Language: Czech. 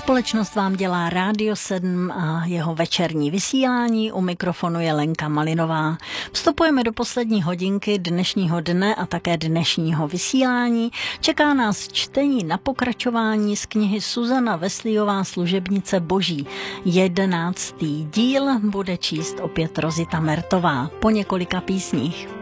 Společnost vám dělá Rádio 7 a jeho večerní vysílání. U mikrofonu je Lenka Malinová. Vstupujeme do poslední hodinky dnešního dne a také dnešního vysílání. Čeká nás čtení na pokračování z knihy Suzana Wesleyová Služebnice Boží. 11. díl bude číst opět Rozita Mertová po několika písních.